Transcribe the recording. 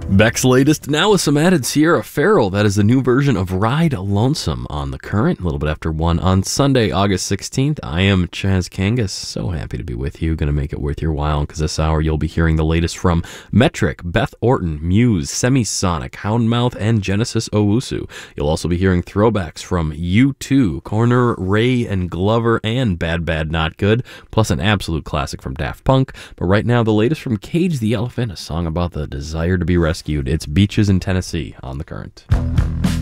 Beck's latest, now with some added Sierra Farrell. That is the new version of Ride Lonesome on The Current, a little bit after 1 on Sunday, August 16th. I am Chaz Kangas, so happy to be with you. Going to make it worth your while, because this hour you'll be hearing the latest from Metric, Beth Orton, Muse, Semisonic, Houndmouth, and Genesis Owusu. You'll also be hearing throwbacks from U2, Corner, Ray and Glover, and Bad Bad Not Good, plus an absolute classic from Daft Punk. But right now, the latest from Cage the Elephant, a song about the desire to be rescued. It's Beaches in Tennessee on The Current.